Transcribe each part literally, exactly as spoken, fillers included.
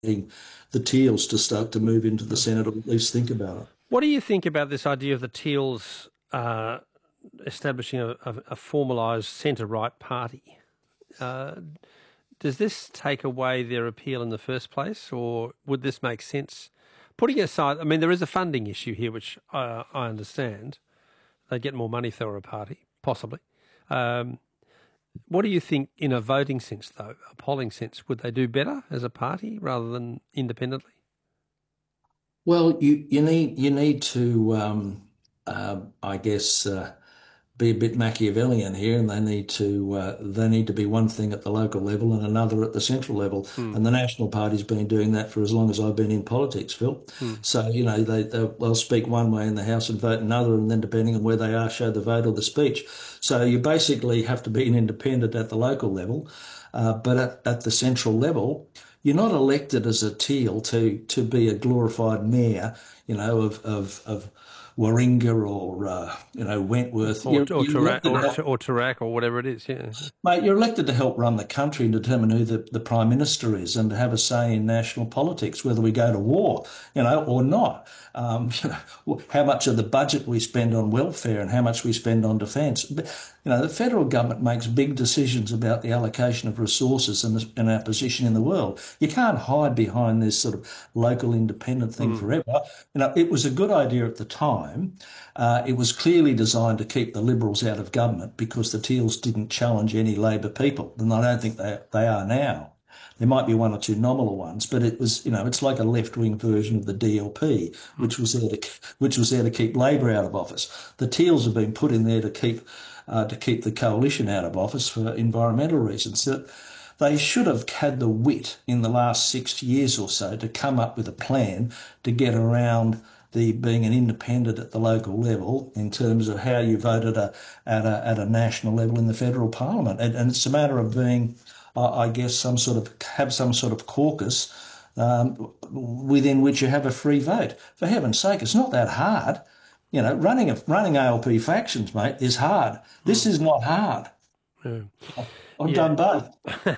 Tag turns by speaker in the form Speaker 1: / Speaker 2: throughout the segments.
Speaker 1: the Teals to start to move into the Senate or at least think about it.
Speaker 2: What do you think about this idea of the Teals uh, establishing a, a, a formalised centre-right party? Uh, does this take away their appeal in the first place, or would this make sense? Putting aside, I mean, there is a funding issue here, which uh, I understand. They get more money if they were a party, possibly. Um, what do you think in a voting sense, though, a polling sense? Would they do better as a party rather than independently?
Speaker 1: Well, you, you need you need to, um, uh, I guess, uh, be a bit Machiavellian here, and they need to uh, they need to be one thing at the local level and another at the central level.
Speaker 2: Hmm.
Speaker 1: And the National Party's been doing that for as long as I've been in politics, Phil.
Speaker 2: Hmm.
Speaker 1: So you know they they'll, they'll speak one way in the House and vote another, and then depending on where they are, show the vote or the speech. So you basically have to be an independent at the local level, uh, but at, at the central level, you're not elected as a Teal to to be a glorified mayor, you know, of of of Warringah or uh, you know Wentworth.
Speaker 2: Or,
Speaker 1: You're,
Speaker 2: or,
Speaker 1: you're
Speaker 2: Tara-
Speaker 1: elected
Speaker 2: or,
Speaker 1: to help,
Speaker 2: or Tarak or whatever it is, yeah.
Speaker 1: mate. You're elected to help run the country and determine who the, the prime minister is, and to have a say in national politics, whether we go to war, you know, or not. Um, you know, how much of the budget we spend on welfare and how much we spend on defence. You know, the federal government makes big decisions about the allocation of resources and, and our position in the world. You can't hide behind this sort of local independent thing mm. forever. You know, it was a good idea at the time. Uh, it was clearly designed to keep the Liberals out of government because the Teals didn't challenge any Labor people, and I don't think they they are now. There might be one or two nominal ones, but it was, you know, it's like a left-wing version of the D L P, which was there to which was there to keep Labor out of office. The Teals have been put in there to keep uh, to keep the coalition out of office for environmental reasons. So they should have had the wit in the last six years or so to come up with a plan to get around the being an independent at the local level in terms of how you vote at a at a at a national level in the federal parliament, and, and it's a matter of being, uh, I guess, some sort of have some sort of caucus um, within which you have a free vote. For heaven's sake, it's not that hard. You know, running a, running A L P factions, mate, is hard. This is not hard.
Speaker 2: Yeah.
Speaker 1: I've
Speaker 2: yeah.
Speaker 1: done both.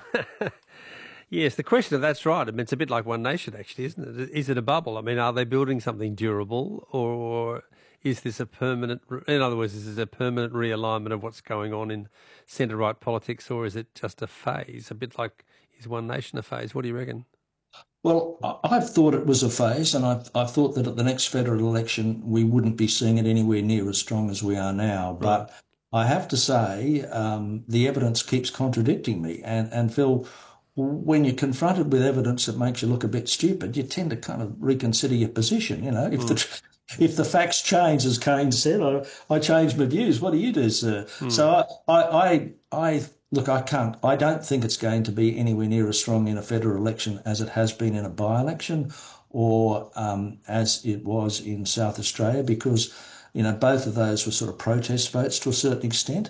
Speaker 2: Yes, the question of that's right. I mean, it's a bit like One Nation, actually, isn't it? Is it a bubble? I mean, are they building something durable, or is this a permanent? In other words, is this a permanent realignment of what's going on in centre-right politics, or is it just a phase? A bit like, is One Nation a phase? What do you reckon?
Speaker 1: Well, I've thought it was a phase, and I've, I've thought that at the next federal election we wouldn't be seeing it anywhere near as strong as we are now. Right. But I have to say, um, the evidence keeps contradicting me, and and Phil, when you're confronted with evidence that makes you look a bit stupid, you tend to kind of reconsider your position. You know, if mm. the if the facts change, as Kane said, I, I change my views. What do you do, sir? Mm. So I, I, I, I look, I can't. I don't think it's going to be anywhere near as strong in a federal election as it has been in a by-election, or um, as it was in South Australia, because you know both of those were sort of protest votes to a certain extent,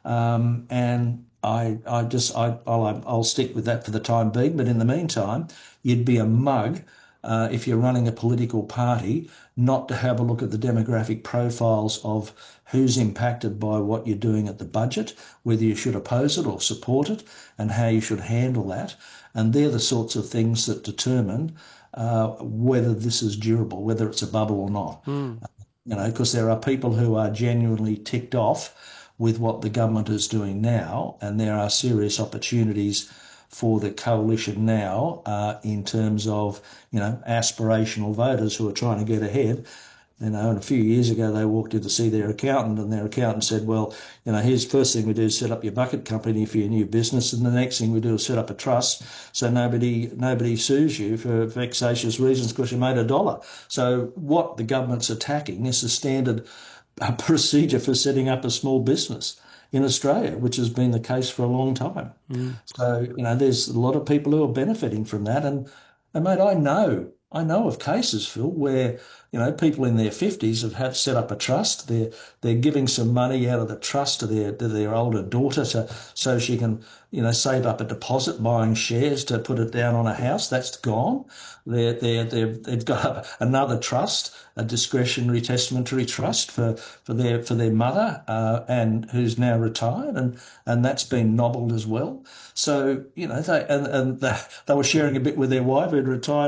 Speaker 1: um, and. I, I just, I, I'll, I'll stick with that for the time being. But in the meantime, you'd be a mug uh, if you're running a political party not to have a look at the demographic profiles of who's impacted by what you're doing at the budget, whether you should oppose it or support it, and how you should handle that. And they're the sorts of things that determine uh, whether this is durable, whether it's a bubble or not.
Speaker 2: Mm.
Speaker 1: You know, because there are people who are genuinely ticked off with what the government is doing now, and there are serious opportunities for the coalition now uh, in terms of, you know, aspirational voters who are trying to get ahead. You know, and a few years ago they walked in to see their accountant, and their accountant said, well, you know, here's the first thing we do is set up your bucket company for your new business, and the next thing we do is set up a trust so nobody nobody sues you for vexatious reasons because you made a dollar. So what the government's attacking is the standard a procedure for setting up a small business in Australia, which has been the case for a long time. Mm. So, you know, there's a lot of people who are benefiting from that. And, and mate, I know I know of cases, Phil, where you know people in their fifties have had set up a trust. They're they're giving some money out of the trust to their to their older daughter to, so she can you know save up a deposit, buying shares to put it down on a house. That's gone. They're they're, they're they've got another trust, a discretionary testamentary trust for for their for their mother, uh, and who's now retired, and and that's been nobbled as well. So you know they and and they, they were sharing a bit with their wife who'd retired